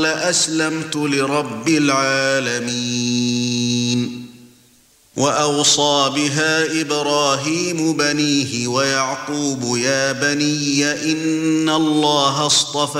أسلمت لرب العالمين. وأوصى بها إبراهيم بنيه ويعقوب يا بني إن الله اصطفى